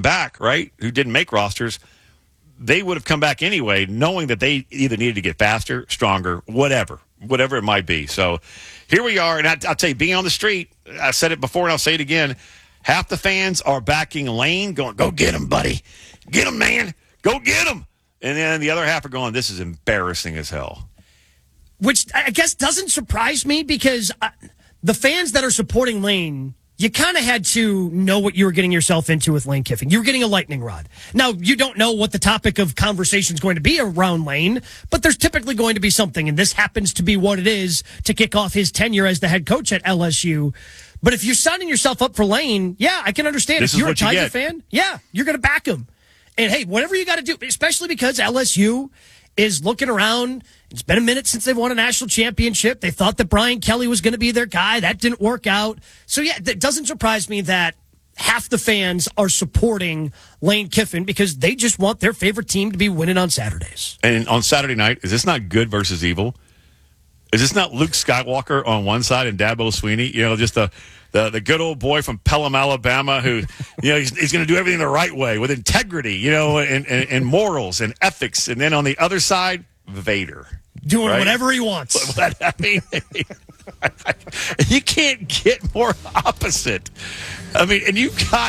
back, right, who didn't make rosters, they would have come back anyway, knowing that they either needed to get faster, stronger, whatever it might be. So here we are, and I'll tell you, being on the street, I said it before and I'll say it again, half the fans are backing Lane, going, go get him, buddy. Get him, man. Go get him. And then the other half are going, this is embarrassing as hell. Which I guess doesn't surprise me because the fans that are supporting Lane, you kind of had to know what you were getting yourself into with Lane Kiffin. You were getting a lightning rod. Now, you don't know what the topic of conversation is going to be around Lane, but there's typically going to be something, and this happens to be what it is to kick off his tenure as the head coach at LSU. But if you're signing yourself up for Lane, yeah, I can understand. This if you're a is what you Tiger get. fan, yeah, you're going to back him. And, hey, whatever you got to do, especially because LSU is looking around. It's been a minute since they've won a national championship. They thought that Brian Kelly was going to be their guy. That didn't work out. So, yeah, it doesn't surprise me that half the fans are supporting Lane Kiffin because they just want their favorite team to be winning on Saturdays. And on Saturday night, is this not good versus evil? Is this not Luke Skywalker on one side and Dabo Swinney? You know, just the good old boy from Pelham, Alabama, who, you know, he's going to do everything the right way with integrity, you know, and morals and ethics. And then on the other side, Vader. Doing right? whatever he wants. I mean, you can't get more opposite. I mean, and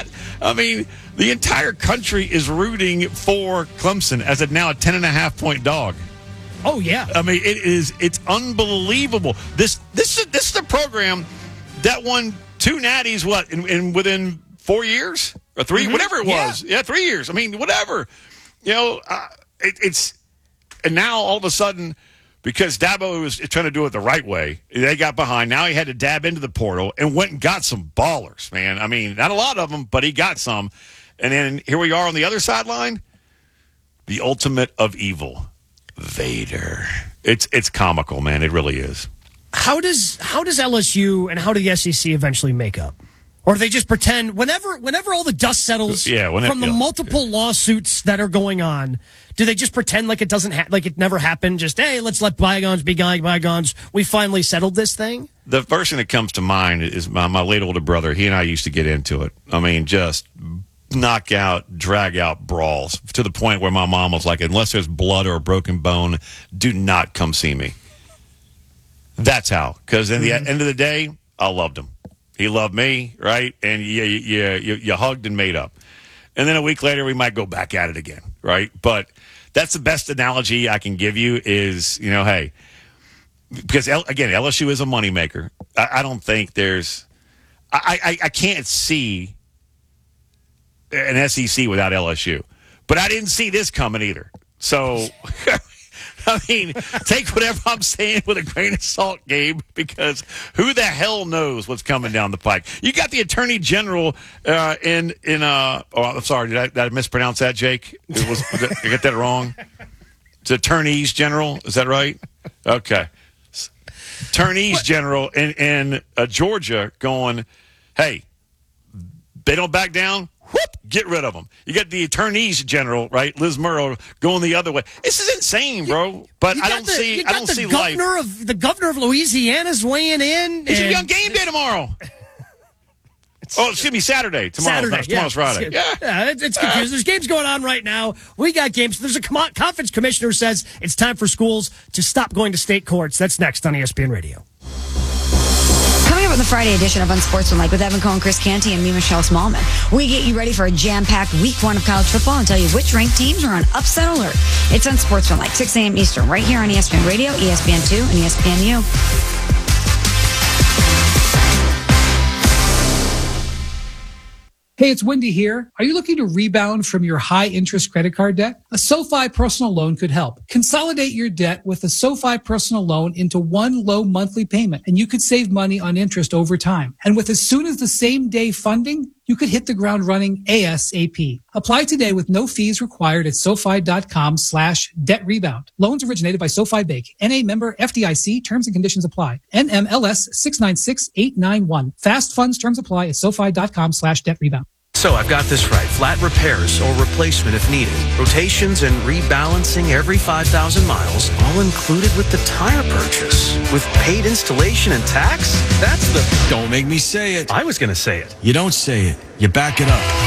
the entire country is rooting for Clemson as now a 10.5-point dog. Oh, yeah. I mean, it's unbelievable. This is the program that won 2 natties, in within 4 years? Or 3, whatever it was. Yeah, 3 years. I mean, whatever. You know, and now all of a sudden, because Dabo was trying to do it the right way, they got behind. Now he had to dab into the portal and went and got some ballers, man. I mean, not a lot of them, but he got some. And then here we are on the other sideline, the ultimate of evil, Vader. It's comical, man. It really is. How does LSU and how do the SEC eventually make up? Or do they just pretend whenever all the dust settles from the multiple lawsuits that are going on, do they just pretend like it doesn't like it never happened? Just, hey, let's let bygones be bygones. We finally settled this thing? The first thing that comes to mind is my late older brother. He and I used to get into it. I mean, just knockout, drag out brawls to the point where my mom was like, unless there's blood or a broken bone, do not come see me. That's how. Because in the end of the day, I loved him. He loved me, right? And you hugged and made up. And then a week later, we might go back at it again, right? But that's the best analogy I can give you is, you know, hey, because, again, LSU is a moneymaker. I don't think there's – I can't see an SEC without LSU. But I didn't see this coming either. So – I mean, take whatever I'm saying with a grain of salt, Gabe, because who the hell knows what's coming down the pike? You got the Attorney General I'm sorry, did I mispronounce that, Jake? I got that wrong? It's Attorneys General, is that right? Okay. Attorneys General in Georgia going, hey, they don't back down? Whoop, get rid of them. You got the Attorneys General, right? Liz Murrow going the other way. This is insane, bro. But I don't see life. The governor of Louisiana's weighing in. It's on game day tomorrow. Excuse me, Saturday. Tomorrow's Friday. Yeah, it's confusing. There's games going on right now. We got games. There's a conference commissioner who says it's time for schools to stop going to state courts. That's next on ESPN Radio. Coming up on the Friday edition of Unsportsmanlike with Evan Cohen, Chris Canty, and me, Michelle Smallman. We get you ready for a jam-packed week 1 of college football and tell you which ranked teams are on upset alert. It's Unsportsmanlike, 6 a.m. Eastern, right here on ESPN Radio, ESPN2, and ESPNU. Hey, it's Wendy here. Are you looking to rebound from your high-interest credit card debt? A SoFi personal loan could help. Consolidate your debt with a SoFi personal loan into one low monthly payment, and you could save money on interest over time. And with as soon as the same day funding, you could hit the ground running ASAP. Apply today with no fees required at SoFi.com/debt rebound. Loans originated by SoFi Bank. NA member FDIC. Terms and conditions apply. NMLS 696891. Fast funds terms apply at SoFi.com/debt rebound. So I've got this right. Flat repairs or replacement if needed. Rotations and rebalancing every 5,000 miles, all included with the tire purchase. With paid installation and tax? That's the... Don't make me say it. I was going to say it. You don't say it. You back it up.